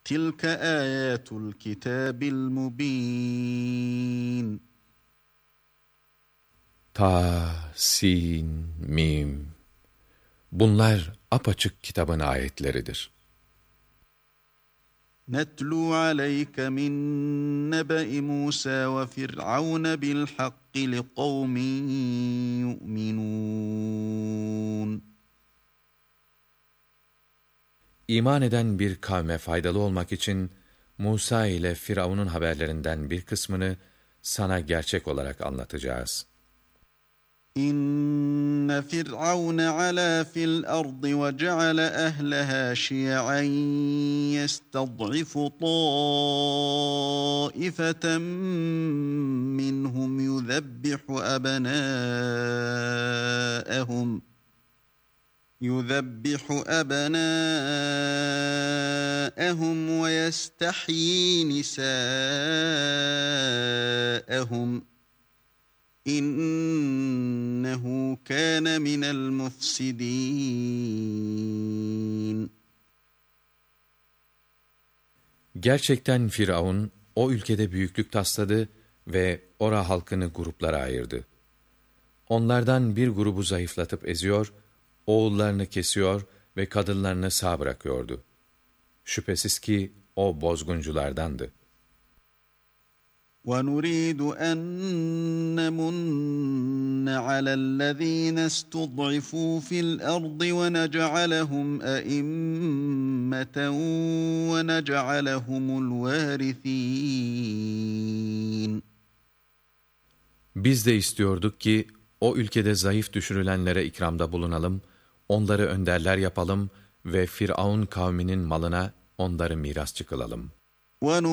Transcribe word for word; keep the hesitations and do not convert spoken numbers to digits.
تِلْكَ آيَاتُ الْكِتَابِ الْمُبِينِ. Ta, sin, mim. Bunlar apaçık kitabın ayetleridir. نَتْلُو عَلَيْكَ مِنْ نَبَإِ مُوسَى وَفِرْعَوْنَ بِالْحَقِّ لِقَوْمٍ يُؤْمِنُونَ. İman eden bir kavme faydalı olmak için Musa ile Firavun'un haberlerinden bir kısmını sana gerçek olarak anlatacağız. İnne Firavun ala fil ardı ve ceale ehleha şi'an yestad'ifu taifeten minhum yuzebbihu abnâehum yuzebbihu abnâehum ve yestahyi nisâehum İnnehu kâne minel mufsidîn. Gerçekten Firavun o ülkede büyüklük tasladı ve ora halkını gruplara ayırdı. Onlardan bir grubu zayıflatıp eziyor, oğullarını kesiyor ve kadınlarını sağ bırakıyordu. Şüphesiz ki o bozgunculardandı. وَنُرِيدُ أَن نَّمُنَّ عَلَى الَّذِينَ اسْتُضْعِفُوا فِي الْأَرْضِ وَنَجْعَلَهُمْ أَئِمَّةً وَنَجْعَلَهُمُ الْوَارِثِينَ. Biz de istiyorduk ki o ülkede zayıf düşürülenlere ikramda bulunalım, onları önderler yapalım ve Firavun kavminin malına onları mirasçı kılalım.